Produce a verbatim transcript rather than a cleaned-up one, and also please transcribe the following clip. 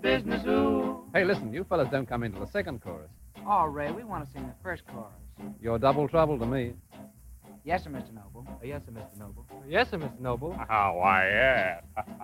business, ooh. Hey, listen, you fellas don't come into the second chorus. Oh, Ray, we want to sing the first chorus. You're double trouble to me. Yes, sir, Mister Noble. Yes, sir, Mister Noble. Yes, sir, Mister Noble. Oh, why, yeah.